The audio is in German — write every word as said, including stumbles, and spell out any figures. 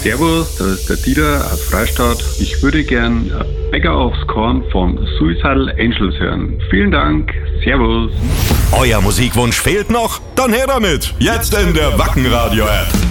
Servus, das ist der Dieter aus Freistadt. Ich würde gern Bäcker aufs Korn von Suicidal Angels hören. Vielen Dank, Servus. Euer Musikwunsch fehlt noch? Dann her damit! Jetzt in der Wacken Radio App.